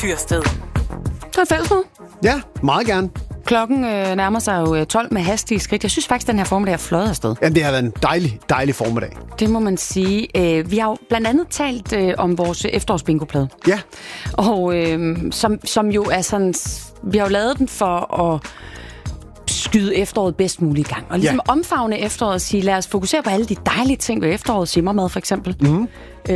Tyrsted. Så er det fællesmøde. Ja, meget gerne. Klokken nærmer sig jo 12 med hastige skridt. Jeg synes faktisk, den her formiddag er fløjet afsted. Jamen, det har været en dejlig formiddag. Det må man sige. Vi har jo blandt andet talt om vores efterårsbingoplade. Ja. Og som jo er sådan... Vi har jo lavet den for at skyde efteråret bedst muligt i gang. Og ligesom omfavne efteråret og sige, lad os fokusere på alle de dejlige ting ved efteråret. Simmermad for eksempel. Mm.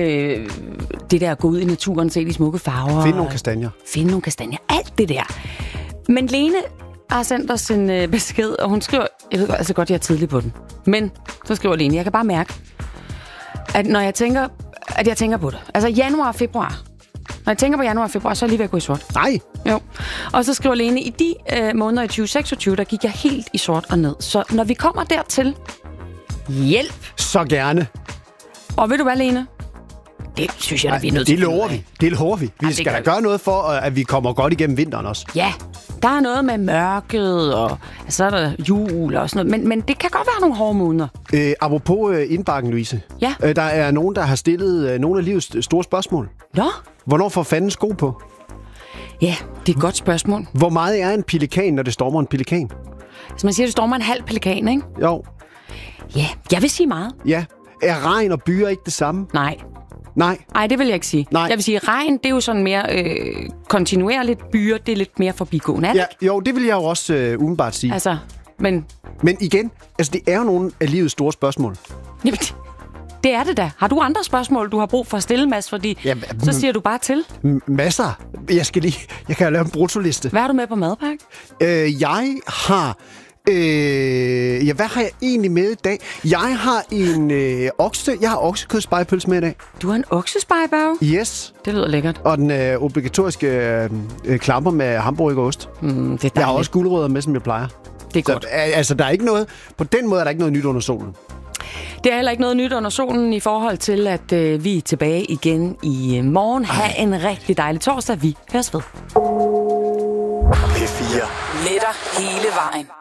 Det der at gå ud i naturen, se de smukke farver. Finde nogle kastanjer. Alt det der. Men Lene har sendt os en besked, og hun skriver... Jeg ved altså godt, jeg er tidlig på den. Men så skriver Lene, jeg kan bare mærke, at når jeg tænker på det. Altså januar og februar. Når jeg tænker på januar og februar, så er jeg lige ved at gå i sort. Nej. Jo. Og så skriver Lene, i de måneder i 2026, der gik jeg helt i sort og ned. Så når vi kommer dertil, hjælp. Så gerne. Og ved du hvad, Lene? Det synes jeg, at vi er nødt til. Det lover vi. Vi skal da gøre noget for, at vi kommer godt igennem vinteren også. Ja, der er noget med mørket, og så er der jul og sådan noget. Men det kan godt være nogle hårde måneder. Apropos indbakken, Louise. Ja. Der er nogen, der har stillet nogle af livets store spørgsmål. Nå? Hvornår får fanden sko på? Ja, det er et godt spørgsmål. Hvor meget er en pelikan, når det stormer en pelikan? Så man siger, det stormer en halv pelikan, ikke? Jo. Ja, jeg vil sige meget. Ja. Er regn og byer ikke det samme? Nej. Nej, det vil jeg ikke sige. Nej. Jeg vil sige, regn, det er jo sådan mere kontinuerligt. Byer, det er lidt mere forbigående. Ja, jo, det vil jeg jo også umiddelbart sige. Altså, men igen, altså det er jo nogle af livets store spørgsmål. Jamen, det er det da. Har du andre spørgsmål, du har brug for at stille, Mads? Fordi så siger du bare til. Masser. Jeg kan jo lave en brutoliste. Hvad har du med på madpakke? Jeg har... hvad har jeg egentlig med i dag? Jeg har jeg har oksekødspegepølse med i dag. Du har en oksespejebørge? Yes. Det lyder lækkert. Og den obligatoriske klamper med hamburgerost. Det er dejligt. Jeg har også gulerødder med, som jeg plejer. Det er godt. Altså, der er ikke noget... På den måde er der ikke noget nyt under solen. Det er heller ikke noget nyt under solen i forhold til, at vi er tilbage igen i morgen. Ha' en rigtig dejlig torsdag. Vi høres ved. P4. Letter hele vejen.